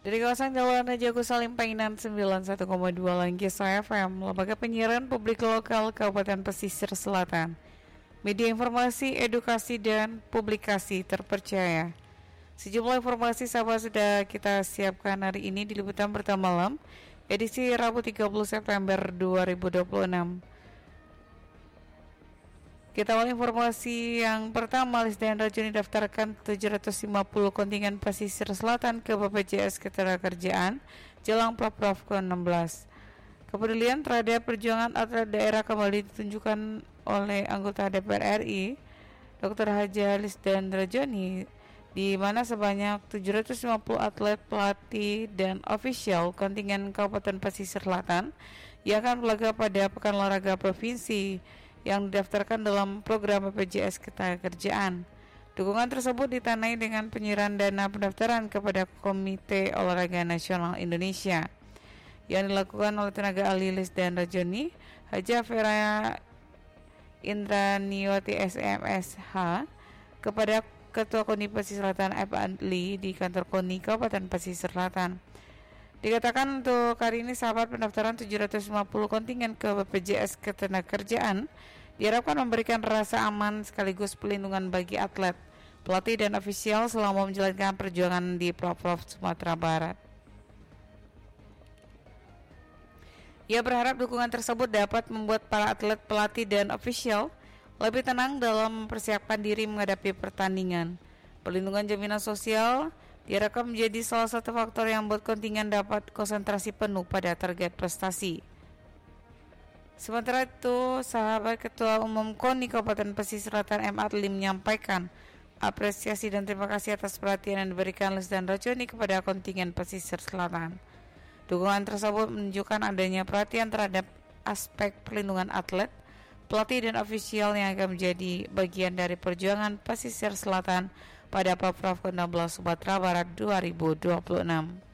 Dari kawasan Jalan Raja Salim Painan 91,2 Langgisa FM, lembaga penyiaran publik lokal Kabupaten Pesisir Selatan, media informasi, edukasi, dan publikasi terpercaya. Sejumlah informasi sahabat sudah kita siapkan hari ini di liputan pertama malam, edisi Rabu 30 September 2026. Kita awal informasi yang pertama, Lisda Rajuni daftarkan 750 kontingen pesisir selatan ke BPJS Ketenagakerjaan jelang Propraf ke-16. Kepedulian terhadap perjuangan atlet daerah kembali ditunjukkan oleh anggota DPR RI, Dr. Haja Lisda Rajuni, di mana sebanyak 750 atlet, pelatih, dan ofisial kontingen Kabupaten Pesisir Selatan yang akan berlaga pada Pekan Olahraga Provinsi yang didaftarkan dalam program BPJS Ketenagakerjaan. Dukungan tersebut ditanai dengan penyerahan dana pendaftaran kepada Komite Olahraga Nasional Indonesia yang dilakukan oleh tenaga ahli Lisda Rajuni, Haja Vera Indraniwati SMSH, kepada Ketua KONI Pesisir Selatan F. Adli di kantor KONI Kabupaten Pesisir Selatan. Dikatakan untuk hari ini sahabat, pendaftaran 750 kontingen ke BPJS Ketenagakerjaan diharapkan memberikan rasa aman sekaligus pelindungan bagi atlet, pelatih, dan ofisial selama menjalankan perjuangan di Provinsi Sumatera Barat. Ia berharap dukungan tersebut dapat membuat para atlet, pelatih, dan ofisial lebih tenang dalam mempersiapkan diri menghadapi pertandingan. Perlindungan jaminan sosial diharapkan menjadi salah satu faktor yang membuat kontingen dapat konsentrasi penuh pada target prestasi. Sementara itu, sahabat, Ketua Umum KONI Kabupaten Pesisir Selatan M. Adli menyampaikan apresiasi dan terima kasih atas perhatian yang diberikan Lisda Rajuni kepada kontingen Pesisir Selatan. Dukungan tersebut menunjukkan adanya perhatian terhadap aspek perlindungan atlet, pelatih, dan ofisial yang akan menjadi bagian dari perjuangan Pesisir Selatan pada Propraf ke-16 Sumatera Barat 2026.